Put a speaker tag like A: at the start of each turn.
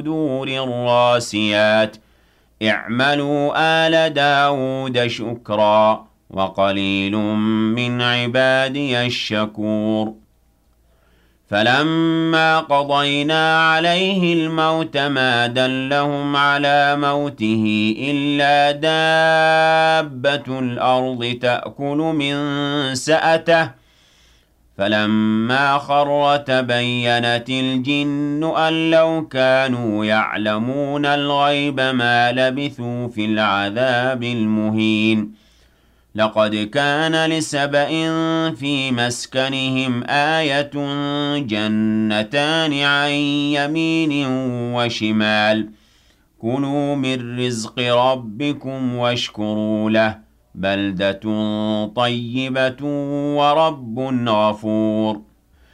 A: والقدور الراسيات اعملوا آل داود شكرا وقليل من عبادي الشكور فلما قضينا عليه الموت ما دلهم على موته إلا دابة الأرض تأكل من سأته فلما خر تبينت الجن أن لو كانوا يعلمون الغيب ما لبثوا في العذاب المهين لقد كان لسبإ في مسكنهم آية جنتان عن يمين وشمال كلوا من رزق ربكم واشكروا له بلدة طيبة ورب غفور